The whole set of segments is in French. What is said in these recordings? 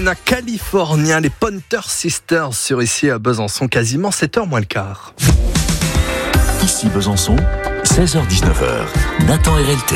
Californien, les Pointer Sisters sur ici à Besançon, quasiment 7h moins le quart. Ici Besançon, 16h-19h, Nathan RLT.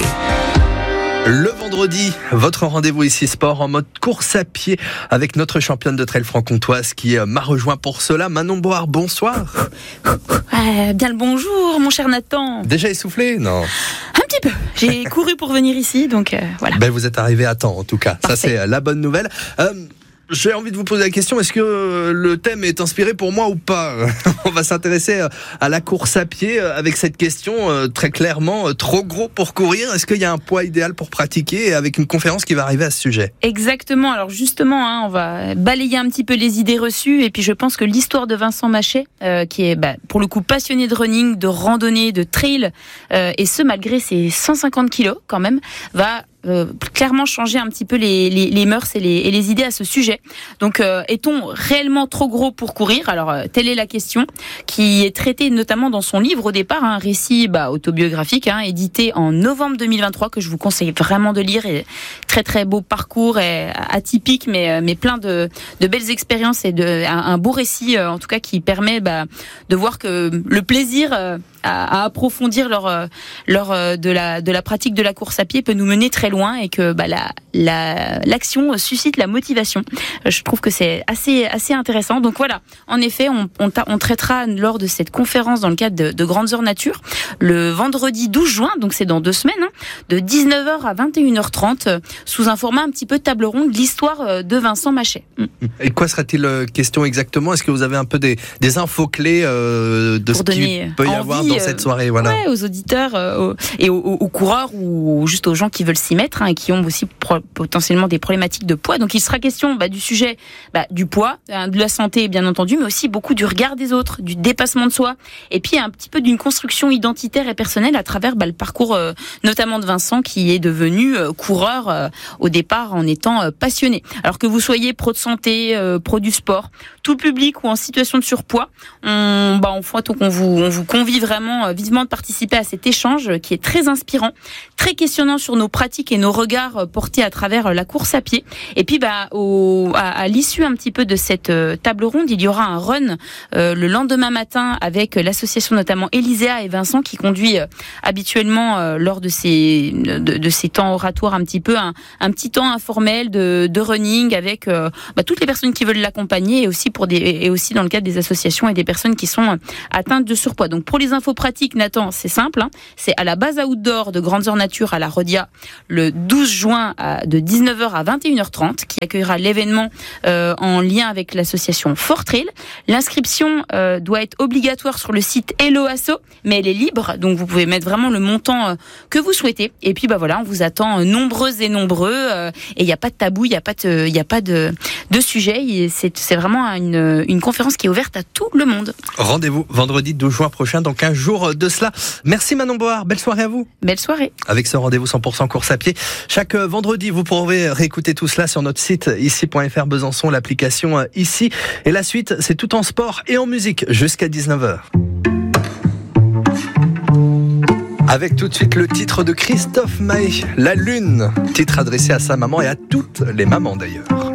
Le vendredi, votre rendez-vous ici sport en mode course à pied avec notre championne de trail franc-comtoise qui m'a rejoint pour cela. Manon Board, bonsoir. Bien le bonjour, mon cher Nathan. Déjà essoufflé? Non. Un petit peu. J'ai couru pour venir ici, donc voilà. Ben, vous êtes arrivé à temps en tout cas. Parfait. Ça c'est la bonne nouvelle. J'ai envie de vous poser la question, est-ce que le thème est inspiré pour moi ou pas? On va s'intéresser à la course à pied avec cette question très clairement, trop gros pour courir. Est-ce qu'il y a un poids idéal pour pratiquer, avec une conférence qui va arriver à ce sujet? Exactement, alors justement, on va balayer un petit peu les idées reçues et puis je pense que l'histoire de Vincent Machet, qui est pour le coup passionné de running, de randonnée, de trail, et ce malgré ses 150 kilos quand même, va clairement changer un petit peu les mœurs et les idées à ce sujet. Donc, est-on réellement trop gros pour courir? Alors, telle est la question, qui est traitée notamment dans son livre au départ, un récit autobiographique, édité en novembre 2023, que je vous conseille vraiment de lire. Et très très beau parcours, et atypique, mais plein de belles expériences et un beau récit, en tout cas, qui permet de voir que le plaisir à approfondir de la pratique de la course à pied peut nous mener très loin et que l'action suscite la motivation. Je trouve que c'est assez intéressant. Donc voilà, en effet, on traitera lors de cette conférence dans le cadre de Grandes Heures Nature le vendredi 12 juin, donc c'est dans 2 semaines, de 19h à 21h30 sous un format un petit peu table ronde, l'histoire de Vincent Machet. Et quoi sera-t-il question exactement? Est-ce que vous avez un peu des infos clés de pour ce qu'il peut y avoir dans cette soirée? Voilà. Ouais, aux auditeurs et aux coureurs ou juste aux gens qui veulent s'y mettre et qui ont aussi potentiellement des problématiques de poids. Donc il sera question du sujet du poids, de la santé bien entendu, mais aussi beaucoup du regard des autres, du dépassement de soi et puis un petit peu d'une construction identitaire et personnelle à travers le parcours notamment de Vincent qui est devenu coureur au départ en étant passionné. Alors que vous soyez pro de santé, pro du sport, tout public ou en situation de surpoids, on vous convie vraiment vivement de participer à cet échange qui est très inspirant, très questionnant sur nos pratiques et nos regards portés à travers la course à pied. Et puis à l'issue un petit peu de cette table ronde, il y aura un run le lendemain matin avec l'association notamment Elisea et Vincent qui conduit habituellement lors de ces temps oratoires un petit peu un petit temps informel de running avec toutes les personnes qui veulent l'accompagner et aussi dans le cadre des associations et des personnes qui sont atteintes de surpoids. Donc pour les infos pratiques, Nathan, c'est simple, c'est à la base outdoor de Grandes Heures Nature à la Rodia le 12 juin de 19h à 21h30 qui accueillera l'événement en lien avec l'association Fortrail. L'inscription doit être obligatoire sur le site Hello Asso, mais elle est libre, donc vous pouvez mettre vraiment le montant que vous souhaitez. Et puis on vous attend nombreuses et nombreux et il n'y a pas de tabou, il n'y a pas de sujet. C'est vraiment une conférence qui est ouverte à tout le monde. Rendez-vous vendredi 12 juin prochain, donc un jour de cela. Merci Manon Board, belle soirée à vous. Belle soirée. Avec ce rendez-vous 100% course à pied. Chaque vendredi, vous pourrez réécouter tout cela sur notre site ici.fr Besançon, l'application ici. Et la suite, c'est tout en sport et en musique jusqu'à 19h. Avec tout de suite le titre de Christophe Maé, La Lune, titre adressé à sa maman et à toutes les mamans d'ailleurs.